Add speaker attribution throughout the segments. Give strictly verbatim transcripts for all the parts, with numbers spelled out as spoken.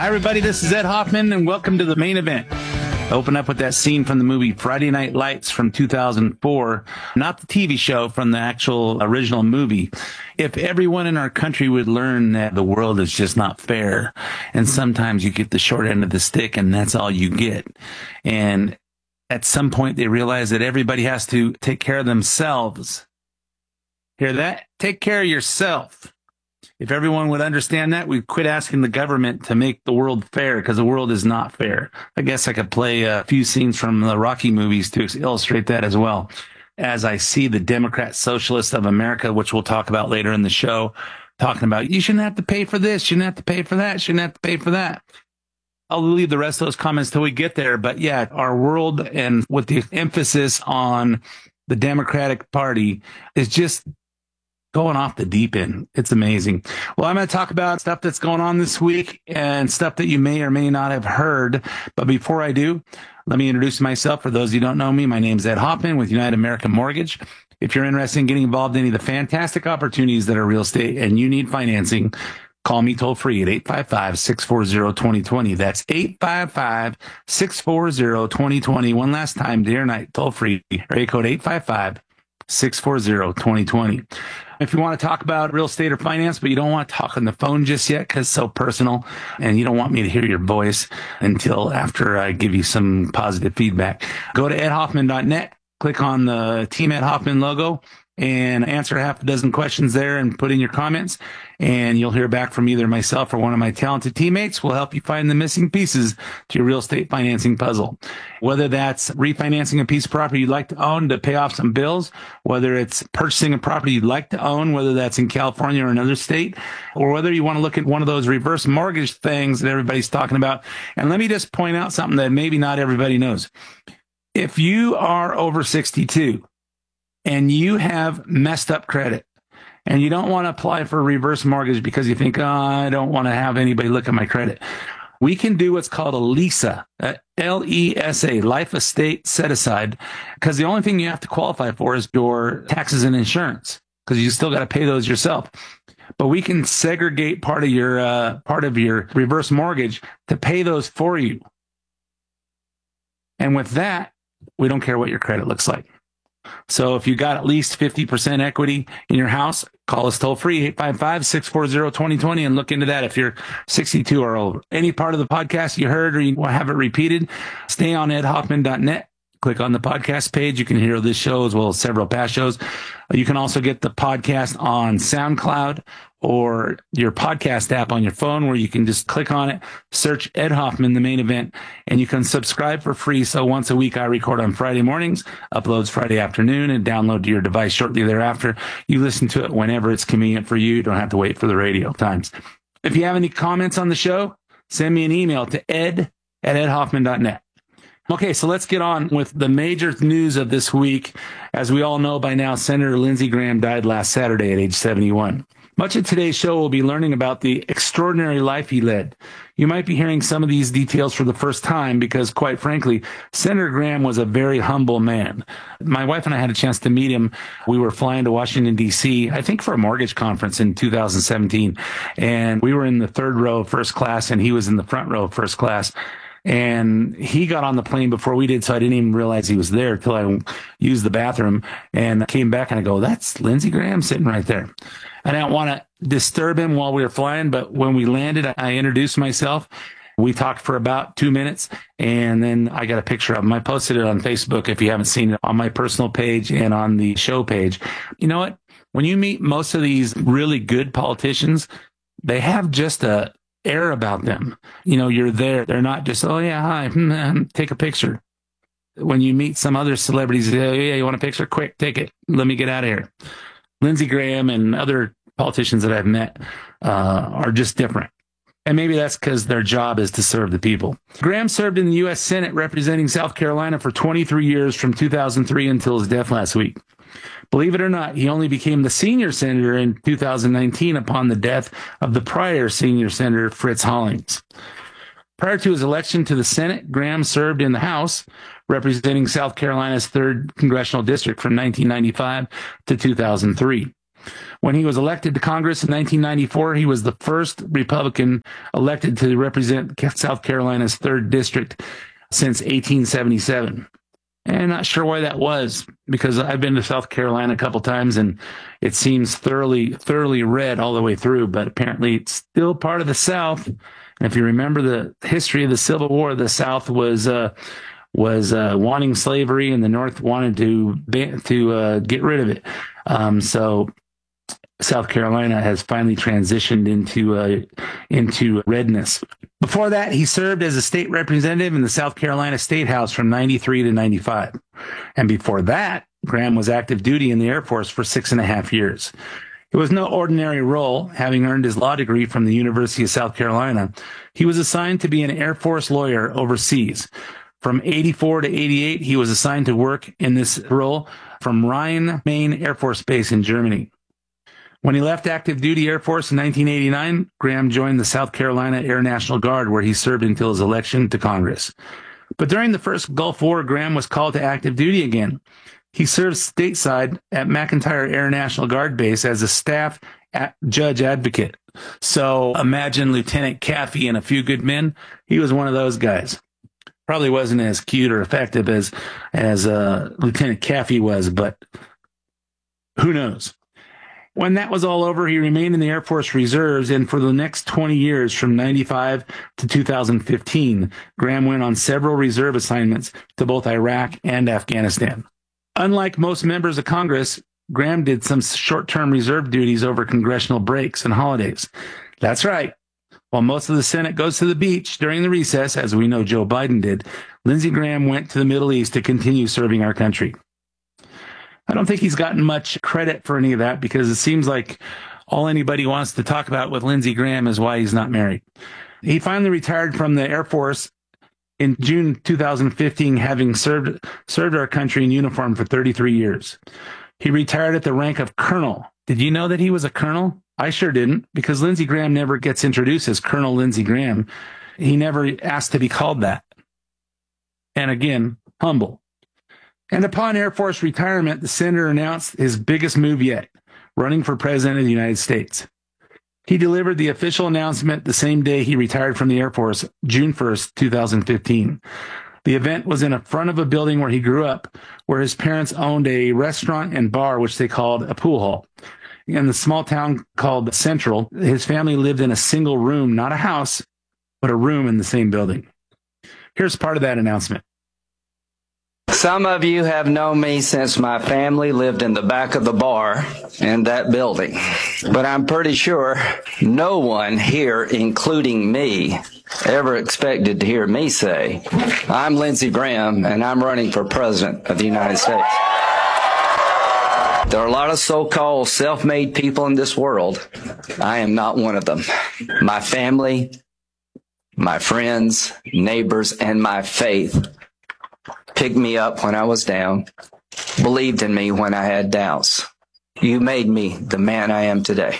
Speaker 1: Hi, everybody. This is Ed Hoffman, and welcome to the main event. Open up with that scene from the movie Friday Night Lights from two thousand four, not the T V show, from the actual original movie. If everyone in our country would learn that the world is just not fair, and sometimes you get the short end of the stick and that's all you get. And at some point they realize that everybody has to take care of themselves. Hear that? Take care of yourself. If everyone would understand that, we'd quit asking the government to make the world fair, because the world is not fair. I guess I could play a few scenes from the Rocky movies to illustrate that as well. As I see the Democrat Socialists of America, which we'll talk about later in the show, talking about, you shouldn't have to pay for this, shouldn't have to pay for that, shouldn't have to pay for that. I'll leave the rest of those comments till we get there. But yeah, our world, and with the emphasis on the Democratic Party, is just going off the deep end. It's amazing. Well, I'm going to talk about stuff that's going on this week and stuff that you may or may not have heard. But before I do, let me introduce myself. For those of you who don't know me, my name is Ed Hoffman with United American Mortgage. If you're interested in getting involved in any of the fantastic opportunities that are real estate and you need financing, call me toll free at eight five five, six four zero, two zero two zero. That's eight five five, six four zero, two zero two zero. One last time, day or night, toll free. Area code eight five five, six four zero, two zero two zero. If you want to talk about real estate or finance, but you don't want to talk on the phone just yet because it's so personal, and you don't want me to hear your voice until after I give you some positive feedback, go to ed hoffman dot net, click on the Team Ed Hoffman logo, and answer half a dozen questions there and put in your comments, and you'll hear back from either myself or one of my talented teammates. Will help you find the missing pieces to your real estate financing puzzle. Whether that's refinancing a piece of property you'd like to own to pay off some bills, whether it's purchasing a property you'd like to own, whether that's in California or another state, or whether you want to look at one of those reverse mortgage things that everybody's talking about. And let me just point out something that maybe not everybody knows. If you are over sixty-two, and you have messed up credit, and you don't want to apply for a reverse mortgage because you think, oh, I don't want to have anybody look at my credit, we can do what's called a LESA, L E S A, Life Estate Set Aside, because the only thing you have to qualify for is your taxes and insurance, because you still got to pay those yourself. But we can segregate part of your uh, part of your reverse mortgage to pay those for you. And with that, we don't care what your credit looks like. So if you got at least fifty percent equity in your house, call us toll free, eight five five, six four zero, two zero two zero, and look into that if you're sixty-two or older. Any part of the podcast you heard or you want to have it repeated, stay on ed hoffman dot net. Click on the podcast page. You can hear this show as well as several past shows. You can also get the podcast on SoundCloud or your podcast app on your phone, where you can just click on it, search Ed Hoffman, the main event, and you can subscribe for free. So once a week, I record on Friday mornings, uploads Friday afternoon, and download to your device shortly thereafter. You listen to it whenever it's convenient for you. You don't have to wait for the radio times. If you have any comments on the show, send me an email to ed at ed hoffman dot net. Okay, so let's get on with the major news of this week. As we all know by now, Senator Lindsey Graham died last Saturday at age seventy-one. Much of today's show will be learning about the extraordinary life he led. You might be hearing some of these details for the first time because, quite frankly, Senator Graham was a very humble man. My wife and I had a chance to meet him. We were flying to Washington, D C, I think for a mortgage conference in two thousand seventeen. And we were in the third row first class, and he was in the front row first class. And he got on the plane before we did, so I didn't even realize he was there until I used the bathroom and came back and I go, that's Lindsey Graham sitting right there. I didn't want to disturb him while we were flying, but when we landed, I introduced myself. We talked for about two minutes, and then I got a picture of him. I posted it on Facebook if you haven't seen it, on my personal page and on the show page. You know what? When you meet most of these really good politicians, they have just a air about them. You know, you're there. They're not just, oh, yeah, hi, take a picture. When you meet some other celebrities, oh, yeah, you want a picture? Quick, take it. Let me get out of here. Lindsey Graham and other politicians that I've met uh, are just different. And maybe that's because their job is to serve the people. Graham served in the U S Senate representing South Carolina for twenty-three years from two thousand three until his death last week. Believe it or not, he only became the senior senator in two thousand nineteen upon the death of the prior senior senator, Fritz Hollings. Prior to his election to the Senate, Graham served in the House, representing South Carolina's third congressional district from nineteen ninety-five to two thousand three. When he was elected to Congress in nineteen ninety-four, he was the first Republican elected to represent South Carolina's third district since eighteen seventy-seven. And not sure why that was, because I've been to South Carolina a couple times and it seems thoroughly, thoroughly red all the way through, but apparently it's still part of the South. And if you remember the history of the Civil War, the South was uh, was uh, wanting slavery and the North wanted to to uh, get rid of it. Um, so South Carolina has finally transitioned into uh, into redness. Before that, he served as a state representative in the South Carolina State House from ninety-three to ninety-five. And before that, Graham was active duty in the Air Force for six and a half years. It was no ordinary role. Having earned his law degree from the University of South Carolina, he was assigned to be an Air Force lawyer overseas. From eighty-four to eighty-eight, he was assigned to work in this role from Rhein-Main Air Force Base in Germany. When he left active duty Air Force in nineteen eighty-nine, Graham joined the South Carolina Air National Guard, where he served until his election to Congress. But during the first Gulf War, Graham was called to active duty again. He served stateside at McEntire Air National Guard Base as a staff at judge advocate. So imagine Lieutenant Caffey and A Few Good Men. He was one of those guys. Probably wasn't as cute or effective as, as uh, Lieutenant Caffey was, but who knows? When that was all over, he remained in the Air Force Reserves, and for the next twenty years, from ninety-five to two thousand fifteen, Graham went on several reserve assignments to both Iraq and Afghanistan. Unlike most members of Congress, Graham did some short-term reserve duties over congressional breaks and holidays. That's right. While most of the Senate goes to the beach during the recess, as we know Joe Biden did, Lindsey Graham went to the Middle East to continue serving our country. I don't think he's gotten much credit for any of that, because it seems like all anybody wants to talk about with Lindsey Graham is why he's not married. He finally retired from the Air Force in June two thousand fifteen, having served served our country in uniform for thirty-three years. He retired at the rank of colonel. Did you know that he was a colonel? I sure didn't, because Lindsey Graham never gets introduced as Colonel Lindsey Graham. He never asked to be called that. And again, humble. And upon Air Force retirement, the senator announced his biggest move yet, running for president of the United States. He delivered the official announcement the same day he retired from the Air Force, June first, two thousand fifteen. The event was in the front of a building where he grew up, where his parents owned a restaurant and bar, which they called a pool hall. In the small town called Central, his family lived in a single room, not a house, but a room in the same building. Here's part of that announcement.
Speaker 2: Some of you have known me since my family lived in the back of the bar in that building. But I'm pretty sure no one here, including me, ever expected to hear me say, I'm Lindsey Graham and I'm running for president of the United States. There are a lot of so-called self-made people in this world. I am not one of them. My family, my friends, neighbors, and my faith picked me up when I was down, believed in me when I had doubts. You made me the man I am today.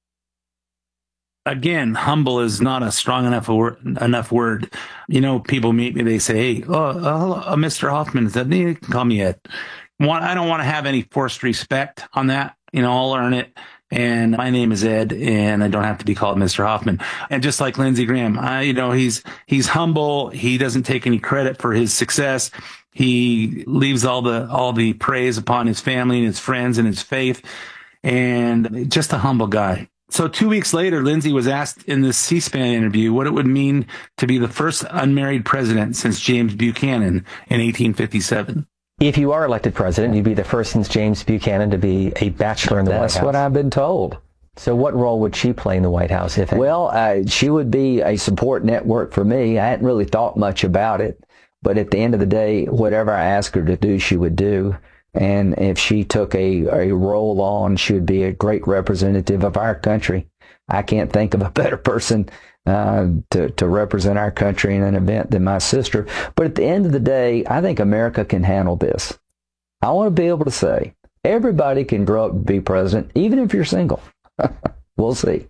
Speaker 1: Again, humble is not a strong enough word, enough word. You know, people meet me, they say, hey, oh, uh, Mister Hoffman, is that me? You can call me Ed. I don't want to have any forced respect on that. You know, I'll earn it. And my name is Ed, and I don't have to be called Mister Hoffman. And just like Lindsey Graham, I, you know, he's he's humble. He doesn't take any credit for his success. He leaves all the all the praise upon his family and his friends and his faith, and just a humble guy. So two weeks later, Lindsey was asked in this C-SPAN interview what it would mean to be the first unmarried president since James Buchanan in eighteen fifty-seven.
Speaker 3: If you are elected president, you'd be the first since James Buchanan to be a bachelor in the White House.
Speaker 4: That's what I've been told.
Speaker 3: So what role would she play in the White House, if any?
Speaker 4: Well, uh, she would be a support network for me. I hadn't really thought much about it. But at the end of the day, whatever I asked her to do, she would do. And if she took a, a role on, she would be a great representative of our country. I can't think of a better person uh, to, to represent our country in an event than my sister. But at the end of the day, I think America can handle this. I want to be able to say, everybody can grow up and be president, even if you're single. We'll see.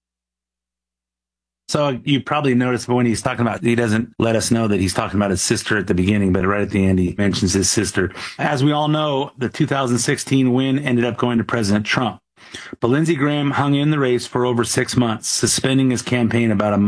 Speaker 1: So you probably noticed when he's talking about, he doesn't let us know that he's talking about his sister at the beginning, but right at the end, he mentions his sister. As we all know, the two thousand sixteen win ended up going to President Trump. But Lindsey Graham hung in the race for over six months, suspending his campaign about a month.